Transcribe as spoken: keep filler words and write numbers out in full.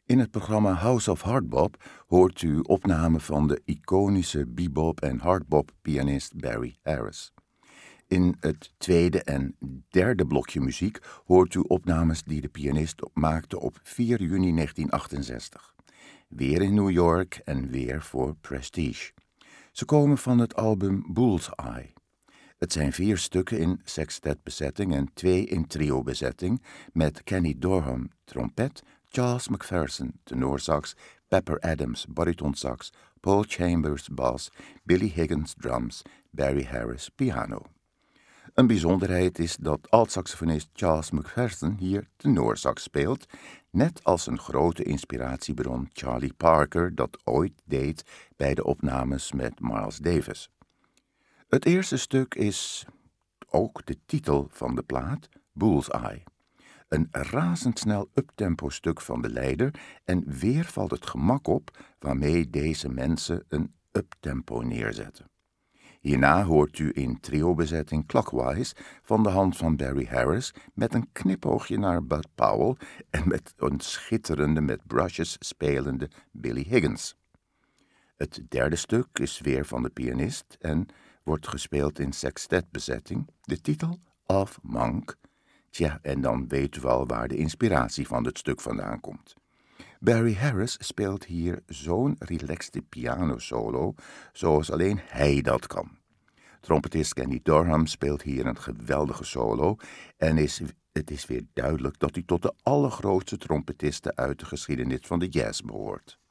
In het programma House of Hardbop hoort u opnamen van de iconische bebop- en hardbop-pianist Barry Harris. In het tweede en derde blokje muziek hoort u opnames die de pianist maakte op vier juni negentien achtenzestig. Weer in New York en weer voor Prestige. Ze komen van het album Bullseye. Het zijn vier stukken in sextetbezetting en twee in trio-bezetting met Kenny Dorham trompet, Charles McPherson tenorsax, Pepper Adams baritonsax, Paul Chambers bas, Billy Higgins drums, Barry Harris piano. Een bijzonderheid is dat alt-saxofonist Charles McPherson hier tenorsax speelt, net als een grote inspiratiebron Charlie Parker dat ooit deed bij de opnames met Miles Davis. Het eerste stuk is ook de titel van de plaat, Bullseye. Een razendsnel uptempo stuk van de leider en weer valt het gemak op waarmee deze mensen een uptempo neerzetten. Hierna hoort u in trio-bezetting Clockwise van de hand van Barry Harris met een knipoogje naar Bud Powell en met een schitterende met brushes spelende Billy Higgins. Het derde stuk is weer van de pianist en wordt gespeeld in sextetbezetting, de titel Of Monk. Tja, en dan weet u wel waar de inspiratie van het stuk vandaan komt. Barry Harris speelt hier zo'n relaxte pianosolo, zoals alleen hij dat kan. Trompetist Kenny Dorham speelt hier een geweldige solo en is, het is weer duidelijk dat hij tot de allergrootste trompetisten uit de geschiedenis van de jazz behoort.